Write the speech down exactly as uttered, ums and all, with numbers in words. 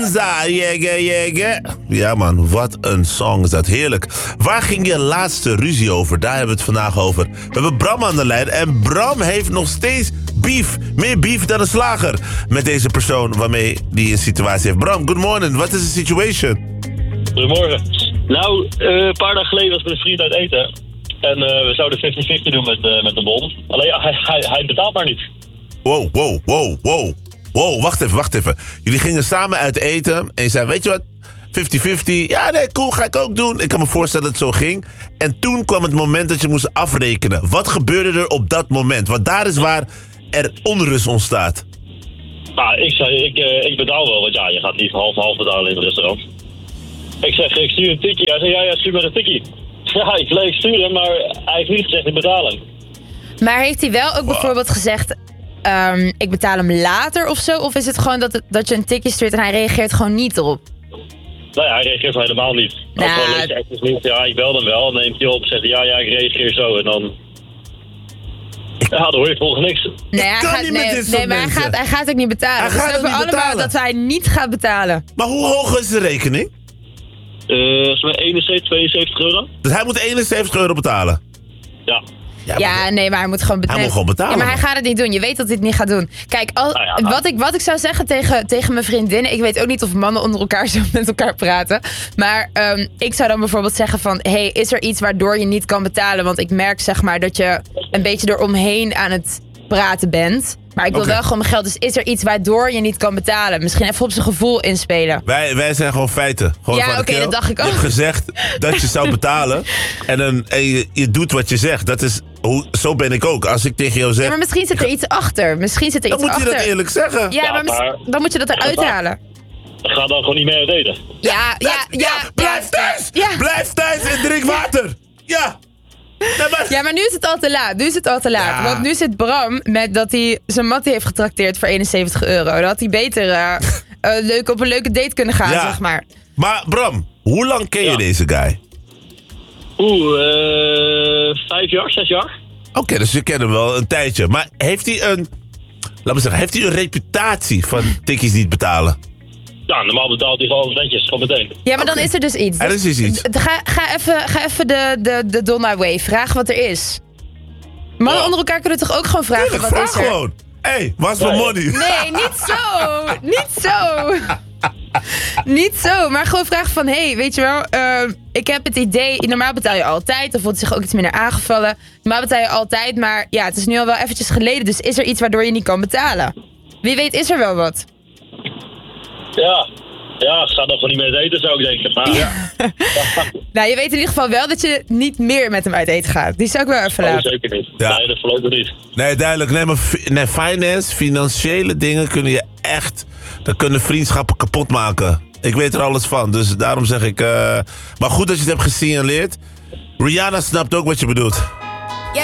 Za, jegge, jegge. Ja man, wat een song is dat. Heerlijk. Waar ging je laatste ruzie over? Daar hebben we het vandaag over. We hebben Bram aan de lijn. En Bram heeft nog steeds beef. Meer beef dan een slager. Met deze persoon waarmee die een situatie heeft. Bram, good morning. What is the situation? Goedemorgen. Nou, uh, een paar dagen geleden was ik met een vriend uit eten. En uh, we zouden vijftig vijftig doen met, uh, met de bon. Alleen ja, hij, hij, hij betaalt maar niet. Wow, wow, wow, wow. Wow, wacht even, wacht even. Jullie gingen samen uit eten en je zei, weet je wat, vijftig vijftig, ja nee, cool, ga ik ook doen. Ik kan me voorstellen dat het zo ging. En toen kwam het moment dat je moest afrekenen. Wat gebeurde er op dat moment? Want daar is waar er onrust ontstaat. Nou, ik zei, ik, uh, ik betaal wel, want ja, je gaat niet half-half betalen in het restaurant. Ik zeg, ik stuur een tikkie. Hij zei, ja, ja, stuur maar een tikkie. Ja, ik leek sturen, maar hij heeft niet gezegd, ik betalen. Maar heeft hij wel ook wow. bijvoorbeeld gezegd... Um, ik betaal hem later of zo? Of is het gewoon dat, het, dat je een tikje stuurt en hij reageert gewoon niet op? Nou ja, hij reageert helemaal niet. Nou, Als gewoon lees je echt niet, ja, ik bel hem wel. Dan neemt hij op en zegt ja, ja, ik reageer zo. En dan... Ja, dan hoor je volgens niks. Nee, hij gaat, nee, nee maar hij gaat, hij gaat ook niet betalen. Hij gaat dus we niet allemaal betalen. dat hij niet gaat betalen. Maar hoe hoog is de rekening? Uh, is het eenenzeventig, tweeënzeventig euro? Dus hij moet eenenzeventig euro betalen? Ja. Ja, ja maar, nee, maar hij moet gewoon betalen. Hij moet gewoon betalen. Ja, maar hij gaat het niet doen. Je weet dat hij het niet gaat doen. Kijk, al, nou ja, nou. Wat, ik, wat ik zou zeggen tegen, tegen mijn vriendinnen... Ik weet ook niet of mannen onder elkaar zo met elkaar praten. Maar um, ik zou dan bijvoorbeeld zeggen van... Hey, is er iets waardoor je niet kan betalen? Want ik merk zeg maar dat je een beetje eromheen aan het praten bent. Maar ik wil okay. wel gewoon mijn geld. Dus is er iets waardoor je niet kan betalen? Misschien even op zijn gevoel inspelen. Wij, wij zijn gewoon feiten. Gewoon ja, oké, okay, dat dacht ik ook. Je hebt gezegd dat je zou betalen. En, dan, en je, je doet wat je zegt. Dat is, hoe, zo ben ik ook. Als ik tegen jou zeg... Ja, maar misschien zit er iets achter. Misschien zit er dan iets moet je achter. dat eerlijk zeggen. Ja, ja maar, maar dan moet je dat eruit halen. Ga dan gewoon niet meer uit eten. Ja, ja, ja. ja, ja blijf thuis! Ja. Blijf thuis en drink water! Ja! Nee, maar... Ja, maar nu is het al te laat. Nu is het al te laat. Ja. Want nu zit Bram met dat hij zijn mattie heeft getrakteerd voor eenenzeventig euro. Dan had hij beter uh, uh, leuk op een leuke date kunnen gaan, ja. zeg maar. Maar Bram, hoe lang ken je ja. deze guy? Oeh, uh, vijf jaar, zes jaar. Oké, okay, dus je kent hem wel een tijdje. Maar heeft hij een, laat me zeggen, heeft hij een reputatie van tikkies niet betalen? Ja, normaal betaalt hij gewoon netjes, gewoon meteen. Ja, maar okay. dan is er dus iets. Er is dus iets. Ga, ga even, ga even de, de, de Donna Way. Vraag wat er is. Mannen ja. onder elkaar kunnen toch ook gewoon vragen Tuurlijk, wat vraag is er? gewoon. Hé, hey, what's my money? Nee, niet zo. Niet zo. Niet zo, maar gewoon vragen van... Hé, hey, weet je wel, uh, ik heb het idee... Normaal betaal je altijd, of wordt zich ook iets minder aangevallen. Normaal betaal je altijd, maar ja, het is nu al wel eventjes geleden. Dus is er iets waardoor je niet kan betalen? Wie weet is er wel wat. Ja, ja, ga dan gewoon niet meer uit eten, zou ik denken. Maar, ja. Nou, je weet in ieder geval wel dat je niet meer met hem uit eten gaat. Die zou ik wel even oh, laten. zeker niet. Ja. Nee, dat voorlopig niet. Nee, duidelijk. Nee, maar nee, finance, financiële dingen kunnen je echt... Dat kunnen vriendschappen kapot maken. Ik weet er alles van, dus daarom zeg ik... Uh, maar goed dat je het hebt gesignaleerd. Rihanna snapt ook wat je bedoelt.